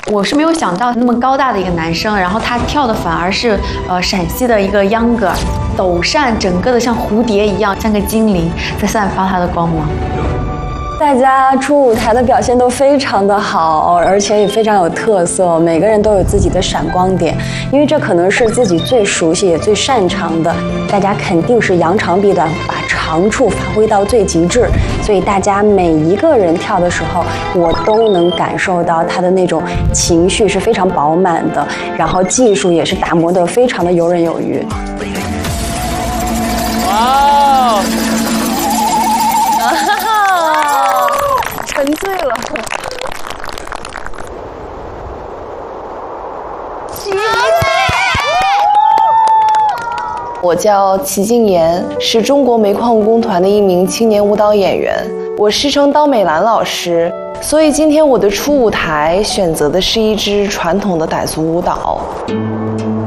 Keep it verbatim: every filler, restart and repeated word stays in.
我是没有想到那么高大的一个男生，然后他跳的反而是呃陕西的一个秧歌，抖扇整个的像蝴蝶一样，像个精灵在散发它的光芒。 大家出舞台的表现都非常的好，而且也非常有特色，每个人都有自己的闪光点，因为这可能是自己最熟悉也最擅长的。大家肯定是扬长避短，把长处发挥到最极致，所以大家每一个人跳的时候，我都能感受到他的那种情绪是非常饱满的，然后技术也是打磨得非常的游刃有余。 哇！ 沉醉了。 我叫齐静妍，是中国煤矿务工团的一名青年舞蹈演员。我师承刀美兰老师，所以今天我的初舞台选择的是一支传统的傣族舞蹈。